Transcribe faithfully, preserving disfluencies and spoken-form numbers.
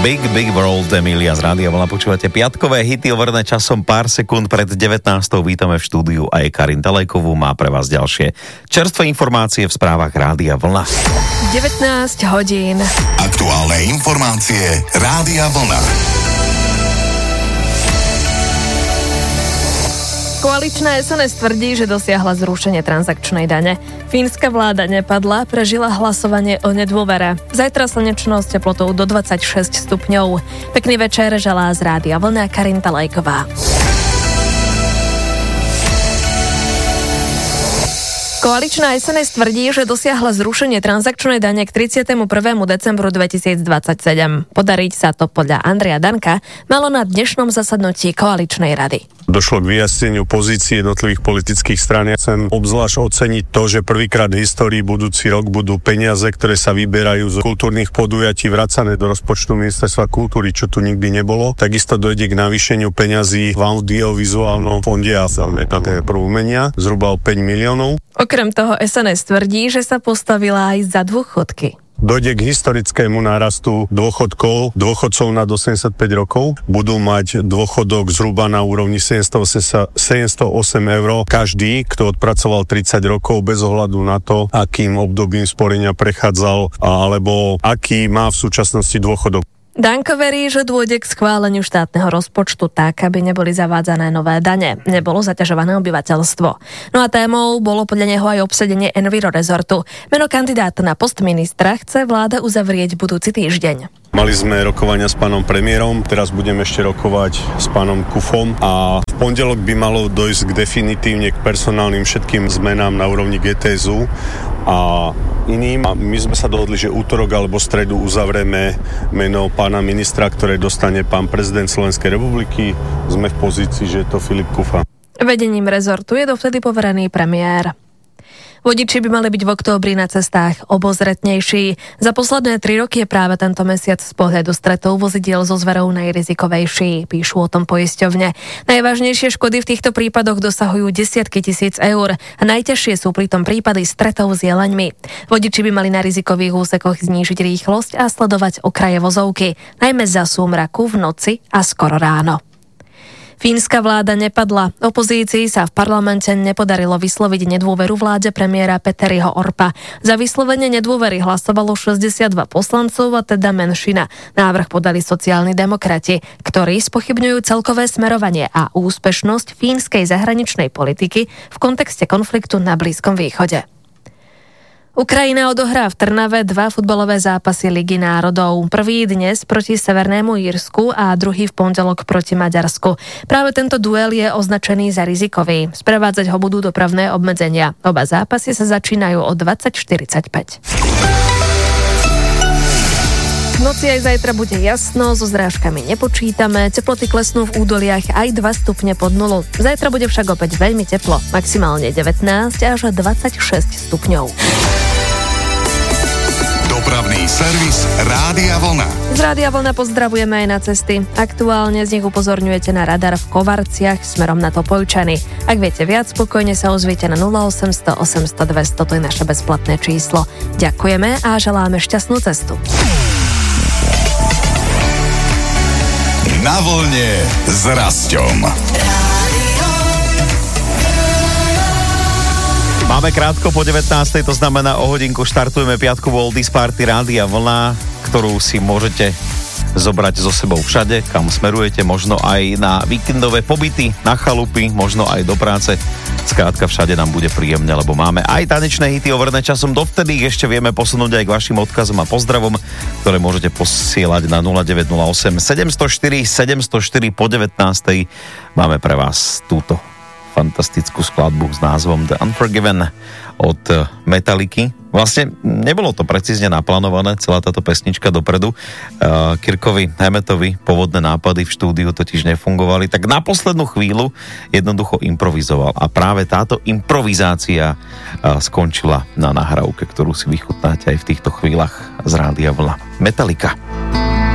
Big, Big World, Emilia z Rádia Vlna. Počúvate piatkové hity overené časom pár sekúnd pred devätnástou. Vítame v štúdiu aj Karin Talajkovú. Má pre vás ďalšie čerstvé informácie v správach Rádia Vlna. devätnásť hodín. Aktuálne informácie Rádia Vlna. Koaličná es en es tvrdí, že dosiahla zrušenie transakčnej dane. Fínska vláda nepadla, prežila hlasovanie o nedôvere. Zajtra slnečno s teplotou do dvadsaťšesť stupňov. Pekný večer, želá z Rádia Vlna Karin Talajková. Koaličná es en es tvrdí, že dosiahla zrušenie transakčnej dane k tridsiatemu prvému decembru dvetisícdvadsaťsedem. Podariť sa to podľa Andreja Danka malo na dnešnom zasadnutí koaličnej rady. Došlo k vyjasneniu pozícií jednotlivých politických strán. Ja chcem obzvlášť oceniť to, že prvýkrát v histórii budúci rok budú peniaze, ktoré sa vyberajú z kultúrnych podujatí vracané do rozpočtu Ministerstva kultúry, čo tu nikdy nebolo. Takisto dojde k navýšeniu peňazí v audiovizuálnom fonde a na prvú menia zhruba o päť miliónov. Okrem toho es en es tvrdí, že sa postavila aj za dôchodky. Dojde k historickému nárastu dôchodkov. Dôchodcov nad osemdesiatpäť rokov budú mať dôchodok zhruba na úrovni sedemstoosem eur. Každý, kto odpracoval tridsať rokov bez ohľadu na to, akým obdobím sporenia prechádzal alebo aký má v súčasnosti dôchodok. Danko verí, že dôjde k schváleniu štátneho rozpočtu tak, aby neboli zavádzané nové dane, nebolo zaťažované obyvateľstvo. No a témou bolo podľa neho aj obsadenie Enviro rezortu. Meno kandidáta na post ministra chce vláda uzavrieť budúci týždeň. Mali sme rokovania s pánom premiérom, teraz budeme ešte rokovať s pánom Kufom a v pondelok by malo dojsť k definitívne k personálnym všetkým zmenám na úrovni gé té es ú a iným. A my sme sa dohodli, že útorok alebo stredu uzavrieme meno pána ministra, ktoré dostane pán prezident Slovenskej republiky. Sme v pozícii, že je to Filip Kufa. Vedením rezortu je dovtedy poverený premiér. Vodiči by mali byť v októbri na cestách obozretnejší. Za posledné tri roky je práve tento mesiac z pohľadu stretov vozidiel so zverou najrizikovejší, píšu o tom poisťovne. Najvážnejšie škody v týchto prípadoch dosahujú desiatky tisíc eur a najťažšie sú pritom prípady stretov s jeleňmi. Vodiči by mali na rizikových úsekoch znížiť rýchlosť a sledovať okraje vozovky, najmä za súmraku, v noci a skoro ráno. Fínska vláda nepadla. Opozícii sa v parlamente nepodarilo vysloviť nedôveru vláde premiéra Peteriho Orpa. Za vyslovenie nedôvery hlasovalo šesťdesiatdva poslancov, a teda menšina. Návrh podali sociálni demokrati, ktorí spochybňujú celkové smerovanie a úspešnosť fínskej zahraničnej politiky v kontexte konfliktu na Blízkom východe. Ukrajina odohrá v Trnave dva futbalové zápasy Ligy národov. Prvý dnes proti Severnému Írsku a druhý v pondelok proti Maďarsku. Práve tento duel je označený za rizikový. Sprevádzať ho budú dopravné obmedzenia. Oba zápasy sa začínajú o dvadsať štyridsaťpäť. V noci aj zajtra bude jasno, so zrážkami nepočítame, teploty klesnú v údoliach aj dva stupne pod nulu. Zajtra bude však opäť veľmi teplo, maximálne devätnásť až dvadsaťšesť stupňov. Dopravný servis Rádia Vlna. Z Rádia Vlna pozdravujeme aj na cesty. Aktuálne z nich upozorňujete na radar v Kovarciach smerom na Topoľčany. Ak viete viac, spokojne sa ozviete na nula osemsto osemsto dvesto, to je naše bezplatné číslo. Ďakujeme a želáme šťastnú cestu. Na vlne s Rasťom. Máme krátko po devätnástej, to znamená o hodinku štartujeme piatkovú Oldies Party Rádia Vlna, ktorú si môžete zobrať so sebou všade, kam smerujete, možno aj na víkendové pobyty, na chalupy, možno aj do práce. Skrátka všade nám bude príjemne, lebo máme aj tanečné hity overené časom. Dovtedy ich ešte vieme posunúť aj k vašim odkazom a pozdravom, ktoré môžete posielať na nula deväť nula osem sedem nula štyri sedem nula štyri po devätnástej. Máme pre vás túto fantastickú skladbu s názvom The Unforgiven od Metalliky. Vlastne nebolo to precízne naplánované, celá táto pesnička dopredu. Uh, Kirkovi Hammetovi pôvodné nápady v štúdiu totiž nefungovali, tak na poslednú chvíľu jednoducho improvizoval. A práve táto improvizácia uh, skončila na nahrávke, ktorú si vychutnáte aj v týchto chvíľach z Rádia Vlna. Metallica.